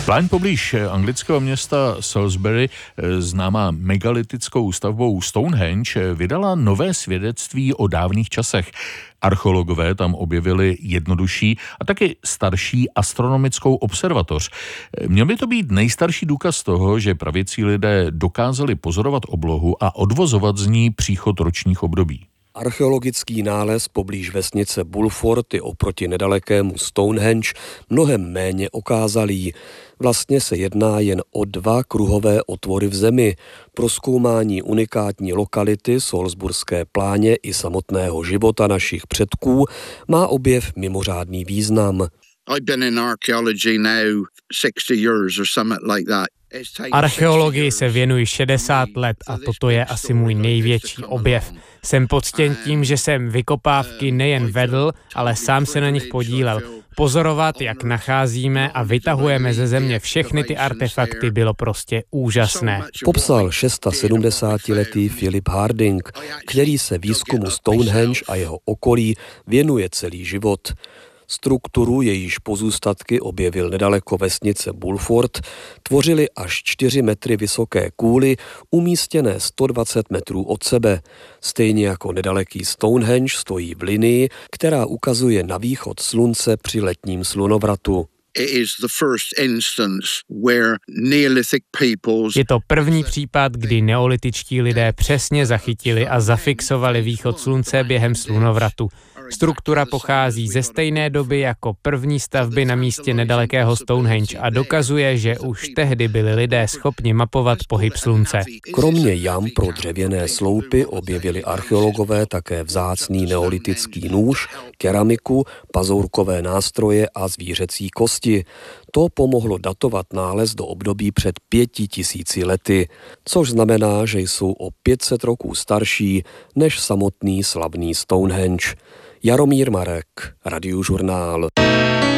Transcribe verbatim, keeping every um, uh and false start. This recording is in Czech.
Pláň poblíž anglického města Salisbury, známá megalitickou stavbou Stonehenge, vydala nové svědectví o dávných časech. Archeologové tam objevili jednodušší a taky starší astronomickou observatoř. Měl by to být nejstarší důkaz toho, že pravěcí lidé dokázali pozorovat oblohu a odvozovat z ní příchod ročních období. Archeologický nález poblíž vesnice Bulford je oproti nedalekému Stonehenge mnohem méně okázalý. Vlastně se jedná jen o dva kruhové otvory v zemi. Pro zkoumání unikátní lokality Salisburské pláně i samotného života našich předků má objev mimořádný význam. I've been in archaeology now sixty years or something like that. Archeologii se věnuji šedesát let a toto je asi můj největší objev. Jsem poctěn tím, že jsem vykopávky nejen vedl, ale sám se na nich podílel. Pozorovat, jak nacházíme a vytahujeme ze země všechny ty artefakty, bylo prostě úžasné. Popsal sedmdesátišestiletý Philip Harding, který se výzkumu Stonehenge a jeho okolí věnuje celý život. Strukturu, jejíž pozůstatky objevil nedaleko vesnice Bulford, tvořily až čtyři metry vysoké kůly, umístěné sto dvacet metrů od sebe. Stejně jako nedaleký Stonehenge stojí v linii, která ukazuje na východ slunce při letním slunovratu. Je to první případ, kdy neolitičtí lidé přesně zachytili a zafixovali východ slunce během slunovratu. Struktura pochází ze stejné doby jako první stavby na místě nedalekého Stonehenge a dokazuje, že už tehdy byli lidé schopni mapovat pohyb slunce. Kromě jam pro dřevěné sloupy objevili archeologové také vzácný neolitický nůž, keramiku, pazourkové nástroje a zvířecí kosti. To pomohlo datovat nález do období před pěti tisíci lety, což znamená, že jsou o pět set roků starší než samotný slavný Stonehenge. Jaromír Marek, Radiožurnál.